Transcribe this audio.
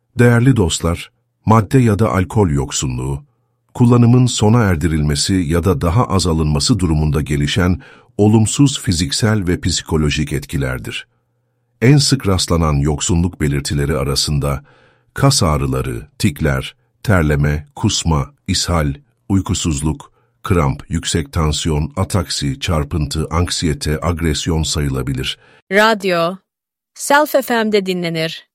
Değerli dostlar, madde ya da alkol yoksunluğu, kullanımın sona erdirilmesi ya da daha az alınması durumunda gelişen olumsuz fiziksel ve psikolojik etkilerdir. En sık rastlanan yoksunluk belirtileri arasında kas ağrıları, tikler, terleme, kusma, ishal, uykusuzluk, kramp, yüksek tansiyon, ataksi, çarpıntı, anksiyete, agresyon sayılabilir. Radyo, Self FM'de dinlenir.